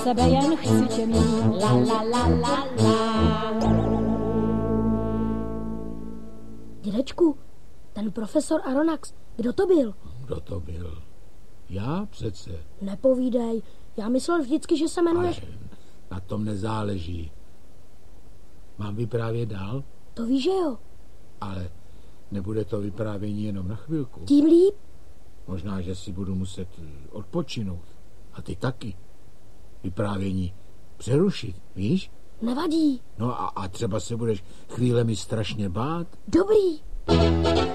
Sebe jen chci tě mít, la la la la la. Dědečku, ten profesor Aronnax, kdo to byl? Kdo to byl? Já přece. Nepovídej, já myslel vždycky, že se jmenuješ... Ale na tom nezáleží. Mám vyprávět dál? To víš, že jo? Ale nebude to vyprávění jenom na chvilku. Tím líp. Možná, že si budu muset odpočinout. A ty taky. Vyprávění přerušit, víš? Nevadí. No a třeba se budeš chvílemi strašně bát. Dobrý.